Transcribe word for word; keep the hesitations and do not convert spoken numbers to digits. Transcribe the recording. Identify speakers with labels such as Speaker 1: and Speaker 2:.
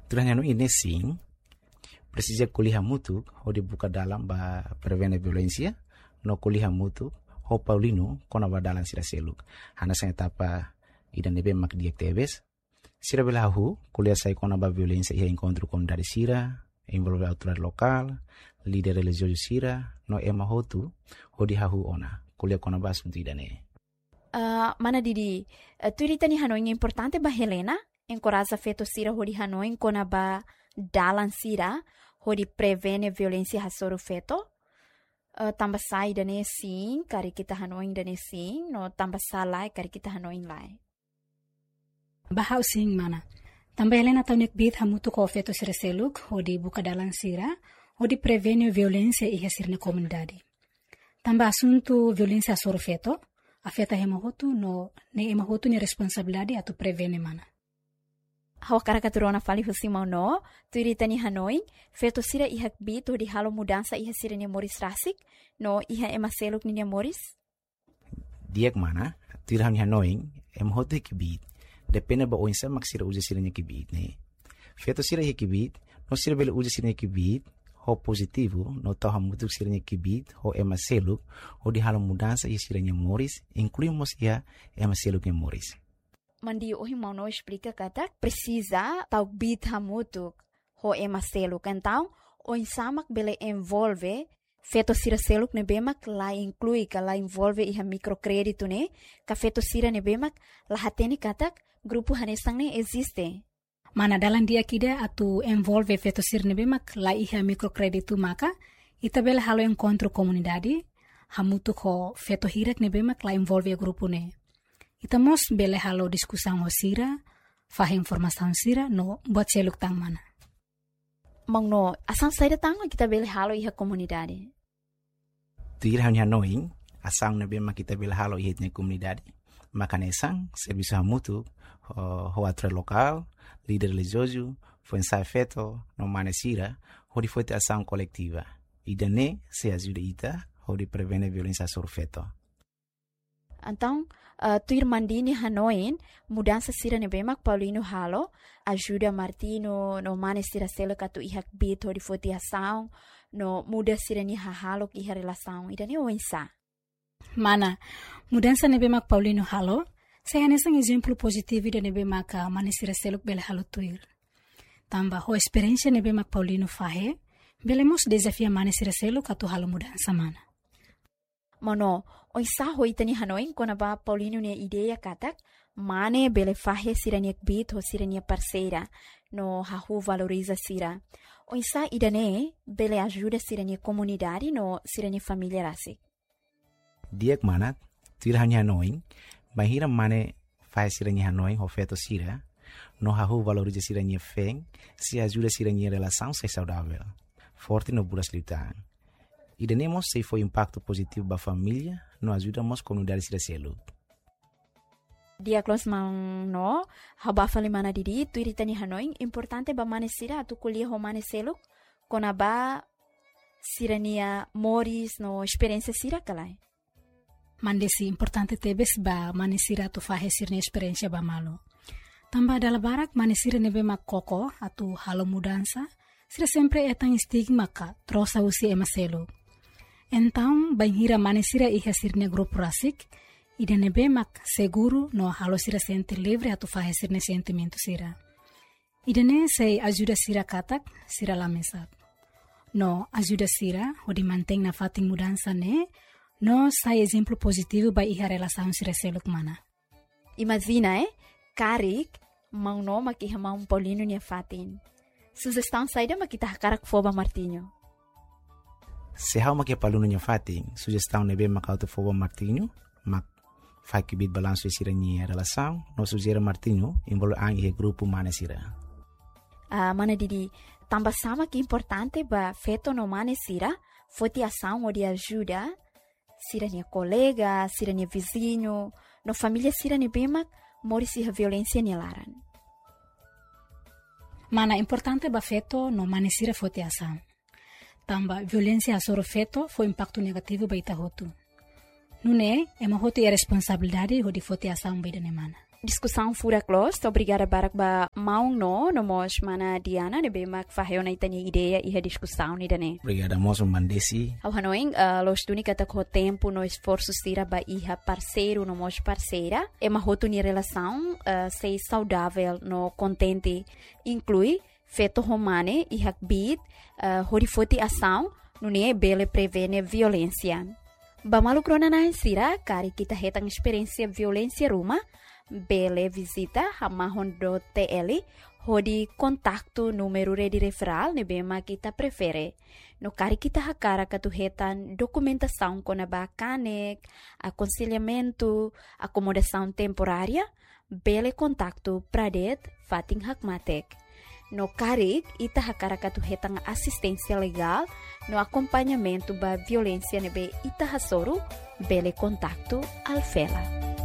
Speaker 1: Turanya no ini sim, precisa kuliah mutu, ho dibuka dalam ba prevene violência, no kuliah mutu, ho Paulino, kona ba dalam sira seluk. Hana sa etapa ida nebe mak diactives. Sira belahu, kuliah sai kona ba violência ia encontro com dari sira, envolve autoridade local, líder religioso sira, no ema hotu, ho dihahu ona, kuliah kona ba assunto idane.
Speaker 2: Uh, mana didi, uh, tu irita ni Hanoi importante ba Helena, encoraja feto sira ho di Hanoi kona ba dalan sira, ho di prevene violência hasoro feto. Uh, tamba sai dane sim, kari kita Hanoi dane sim, no tamba salai kari kita Hanoi lai.
Speaker 3: Bahau sing mana. Tamba Helena taunek bit hamutu ko feto sira seluk, ho di buka dalan sira, ho di prevene violência iha sirne comunidade. Tamba assunto violência hasoro feto, afeta hemahotu no ne hemahotu ni responsabilidade atu prevene mana.
Speaker 2: Hawa karakaturona fali husimau no, tu irita ni Hanoi, feto sira ihak bit ho di halo mudança iha sira ni Moris rasik, no iha ema seluk ni Moris?
Speaker 1: Diak mana, tu irita ni Hanoi, hemahotu hikibit, depende ba oinsa mak sira uja sira ni hikibit ne. Feto sira hikibit, no sira bele uja sira ni hikibit, ho positivo, no tau hamutu sira ni hikibit, ho ema seluk, ho di halo mudança iha sira ni Moris, incluímos iha ema seluk ni Moris.
Speaker 2: Mandi ohi mau no explica kata precisa tau bit hamutuk ho ema seluk então o insamak bele envolve feto sira seluk ne bemak la inclui ka la envolve iha microcrédito ne ka feto sira ne bemak la hateni katak grupo hanesang ne existe.
Speaker 3: Mana dalam dia kida atu envolve feto sira ne bemak la iha microcrédito maka ita bele halo encontro comunidade hamutuk ho feto hirak ne bemak la envolve grupo ne. Itamos bele halo diskusang ho sira, fah informação sira no buat seluk tang mana.
Speaker 2: Mang no, asang saida tang kita bele halo iha komunidade.
Speaker 1: Tir hanya knowing, asang na bema kita bele halo iha ni komunidade. Maka nesang serviço hamutu ho, ho atre local, líder religioso, foi ensaio feto, no mane sira, ho di foi ação coletiva. E dane se ajuda ita, ho di prevene violência sobre feto.
Speaker 2: Então, uh, tu irmandini Hanoi, mudança sira ne bemak Paulino halo, ajuda Martino no mane sira selo katu ihak bit ho di foti ação, no muda sira ni halo iha relação, ida ne oinsa.
Speaker 3: Mana, mudança ne bemak Paulino halo, saya nesang exemplo positivo ida ne bemak mane sira selo bele halo tuir. Tamba ho experiência ne bemak Paulino fahe, belemos desafia mane sira selo katu halo mudança mana.
Speaker 2: Mano, oisa ho itani Hanoi kona ba Paulino ne ideia katak mane bele fahe sira ni bit ho sira ni parceira no hahu valoriza sira. Oisa idane bele ajuda sira ni comunidade no sira ni família rasi.
Speaker 1: Diak mana tira hanya Hanoi, bahira mane fahe sira ni Hanoi ho feto sira no hahu valoriza sira ni feng se ajuda sira ni relação se saudável. Forte no buras litan. E denemos se foi impacto positivo para a família, nós ajudamos a comunidade sira seluk.
Speaker 2: Dia close mang no, haba fali mana didi, tu irita ni Hanoi, importante ba mane sira atu kuliah ho mane seluk, kona ba sira nia Moris no experiência sira kalai.
Speaker 3: Mandesi importante tebes ba mane sira atu fahe sirne experiência ba malo. Tamba dala barak mane sira nebe mak koko atu halo mudança, sira sempre etang stigma ka trosa usi ema seluk. Então, banhira mane sira iha sirne grupo rasik, ida nebe mak seguro no halo sira sente livre atu fahe sirne sentimento sira. Ida ne sei ajuda sira katak, sira la mesak. No ajuda sira, o di manteng na fating mudança ne, no sai exemplo positivo ba iha relação sira seluk mana.
Speaker 2: Imagina, eh? Karik, mau no makiha mau Paulino ni fatin. Sugestão saída makita hakarak foba Martinho.
Speaker 1: Se hau makia paluno nya fating, sugestão nebe makauto foba Martinho, mak fai kibit balanço sira ni relação, no sugera Martinho, envolve ang ihe grupo mane sira.
Speaker 2: Ah, mana didi, tamba sama que importante ba feto no mane sira, foti ação ou de ajuda, sira ni colega, sira ni vizinho, no família sira ni bemak, mori sira violência ni laran.
Speaker 3: Mana importante ba feto no mane sira foti ação. Tamba violência sobre feto foi impacto negativo ba ita hotu. Nune, ema hotu é responsabilidade ho di foti ação ba idane mana.
Speaker 2: discussão fura close. Obrigada barak ba maung no nomos mana Diana ne bemak faheo na itanya ideia e a discussão ni dane.
Speaker 1: Obrigada moço Mandesi.
Speaker 2: Ao hanoing uh, los tuni kata ko tempo no esforço sira ba iha parceiro nomos parceira e mahotu ni relação uh, sei saudável no contente inclui feto romane e hakbit uh, horifoti ação no ne bele prevene violência. Ba malu krona na sira kari kita hetang experiência violência ruma bele visita hamahon do T L hodi kontaktu número de referral ne bema kita prefere. No kari kita hakara katuhetan documentação com a bacanek, aconselhamento, acomodação temporária, bele kontaktu pradet fating hakmatek. No karik ita hakara katuhetan assistência legal, no acompanhamento ba violência nebe ita hasoru, bele kontaktu alfela.